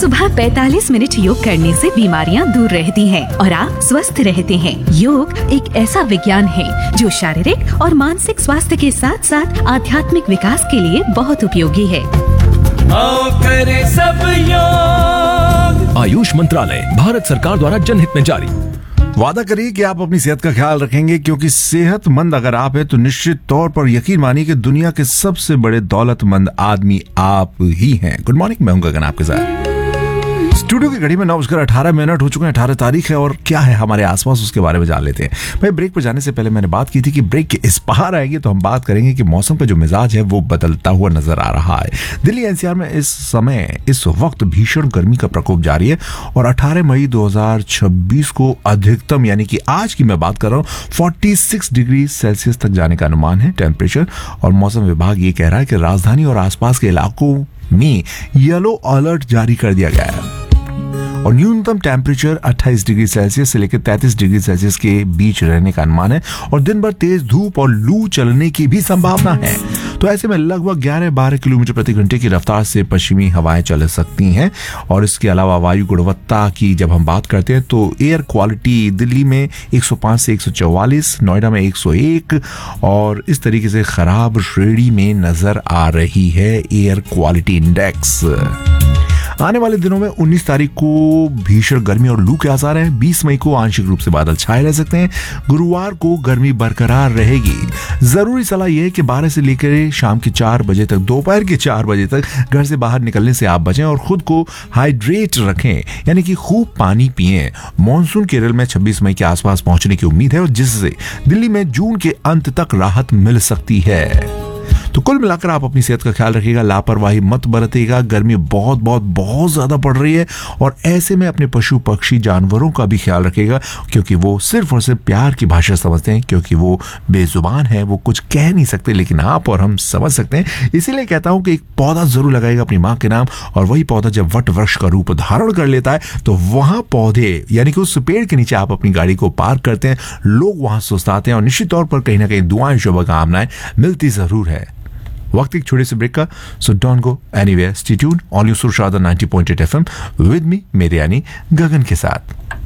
सुबह 45 मिनट योग करने से बीमारियां दूर रहती हैं और आप स्वस्थ रहते हैं। योग एक ऐसा विज्ञान है जो शारीरिक और मानसिक स्वास्थ्य के साथ साथ आध्यात्मिक विकास के लिए बहुत उपयोगी है। आओ करें सब योग। आयुष मंत्रालय, भारत सरकार द्वारा जनहित में जारी। वादा करिए कि आप अपनी सेहत का ख्याल रखेंगे, क्योंकि सेहतमंद अगर आप हैं तो निश्चित तौर पर यकीन मानिए कि दुनिया के सबसे बड़े दौलतमंद आदमी आप ही हैं। गुड मॉर्निंग, मैं हूं गगन आपके साथ। स्टूडियो की घड़ी में 9:18 हो चुके हैं। 18 तारीख है और क्या है हमारे आसपास उसके बारे में जान लेते हैं। भाई, ब्रेक पर जाने से पहले मैंने बात की थी कि ब्रेक के इस पार आएगी तो हम बात करेंगे कि मौसम का जो मिजाज है वो बदलता हुआ नजर आ रहा है। दिल्ली एनसीआर में इस वक्त भीषण गर्मी का प्रकोप जारी है और 18 मई 2026 को अधिकतम, यानी कि आज की मैं बात कर रहा हूँ, 46 डिग्री सेल्सियस तक जाने का अनुमान है टेम्परेचर। और मौसम विभाग ये कह रहा है कि राजधानी और आसपास के इलाकों में येलो अलर्ट जारी कर दिया गया है और न्यूनतम टेम्परेचर 28 डिग्री सेल्सियस से लेकर 33 डिग्री सेल्सियस के बीच रहने का अनुमान है और दिन भर तेज धूप और लू चलने की भी संभावना है। तो ऐसे में लगभग 11-12 किलोमीटर प्रति घंटे की रफ्तार से पश्चिमी हवाएं चल सकती हैं। और इसके अलावा वायु गुणवत्ता की जब हम बात करते हैं तो एयर क्वालिटी दिल्ली में 105 से 144, नोएडा में 101 और इस तरीके से खराब श्रेणी में नजर आ रही है एयर क्वालिटी इंडेक्स। आने वाले दिनों में 19 तारीख को भीषण गर्मी और लू के आसार हैं। 20 मई को आंशिक रूप से बादल छाए रह सकते हैं। गुरुवार को गर्मी बरकरार रहेगी। जरूरी सलाह यह है कि 12 से लेकर शाम के 4 बजे तक, दोपहर के 4 बजे तक घर से बाहर निकलने से आप बचें और खुद को हाइड्रेट रखें, यानी कि खूब पानी पिएं। मॉनसून केरल में 26 मई के आसपास पहुंचने की उम्मीद है और जिससे दिल्ली में जून के अंत तक राहत मिल सकती है। तो कुल मिलाकर आप अपनी सेहत का ख्याल रखिएगा, लापरवाही मत बरतिएगा। गर्मी बहुत ज्यादा पड़ रही है और ऐसे में अपने पशु पक्षी जानवरों का भी ख्याल रखिएगा, क्योंकि वो सिर्फ और सिर्फ प्यार की भाषा समझते हैं, क्योंकि वो बेजुबान है, वो कुछ कह नहीं सकते, लेकिन आप और हम समझ सकते हैं। इसीलिए कहता हूं कि एक पौधा जरूर लगाएगा अपनी माँ के नाम, और वही पौधा जब वट वृक्ष का रूप धारण कर लेता है तो वहां पौधे, यानी कि उस पेड़ के नीचे आप अपनी गाड़ी को पार्क करते हैं, लोग वहां सुस्ताते हैं और निश्चित तौर पर कहीं ना कहीं दुआएं शुभकामनाएं मिलती जरूर है। वक्त एक छोटे से ब्रेक का, so don't go anywhere, stay tuned on your सुरशादा 90.8 FM with me, मेरे यानी गगन के साथ।